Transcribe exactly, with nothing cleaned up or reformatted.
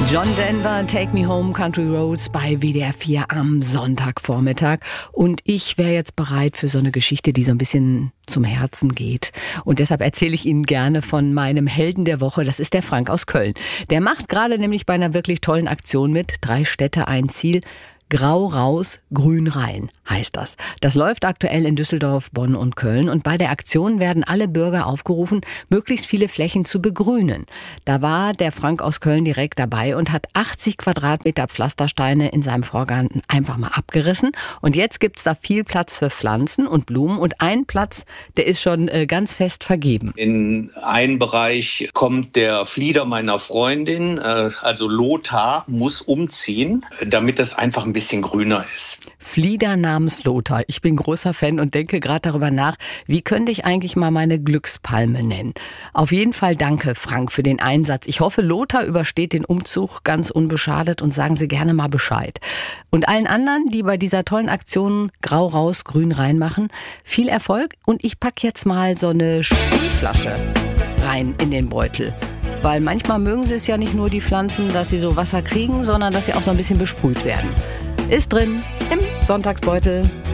John Denver, Take Me Home, Country Roads bei W D R vier am Sonntagvormittag. Und ich wäre jetzt bereit für so eine Geschichte, die so ein bisschen zum Herzen geht. Und deshalb erzähle ich Ihnen gerne von meinem Helden der Woche. Das ist der Frank aus Köln. Der macht gerade nämlich bei einer wirklich tollen Aktion mit. Drei Städte, ein Ziel. Grau raus, grün rein heißt das. Das läuft aktuell in Düsseldorf, Bonn und Köln. Und bei der Aktion werden alle Bürger aufgerufen, möglichst viele Flächen zu begrünen. Da war der Frank aus Köln direkt dabei und hat achtzig Quadratmeter Pflastersteine in seinem Vorgarten einfach mal abgerissen. Und jetzt gibt's da viel Platz für Pflanzen und Blumen. Und ein Platz, der ist schon äh, ganz fest vergeben. In einen Bereich kommt der Flieder meiner Freundin, äh, also Lothar, muss umziehen, damit das einfach ein bisschen grüner ist. Flieder namens Lothar. Ich bin großer Fan und denke gerade darüber nach, wie könnte ich eigentlich mal meine Glückspalme nennen. Auf jeden Fall danke, Frank, für den Einsatz. Ich hoffe, Lothar übersteht den Umzug ganz unbeschadet und sagen Sie gerne mal Bescheid. Und allen anderen, die bei dieser tollen Aktion Grau raus, grün rein machen, viel Erfolg. Und ich packe jetzt mal so eine Sprühflasche rein in den Beutel. Weil manchmal mögen sie es ja nicht nur, die Pflanzen, dass sie so Wasser kriegen, sondern dass sie auch so ein bisschen besprüht werden. Ist drin im Sonntagsbeutel.